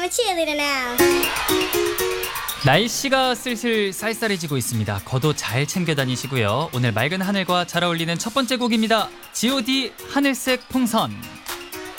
a cheerleader now. 날씨가 슬슬 쌀쌀해지고 있습니다. 겉옷 잘 챙겨 다니시고요. 오늘 맑은 하늘과 잘 어울리는 첫 번째 곡입니다. G.O.D 하늘색 풍선.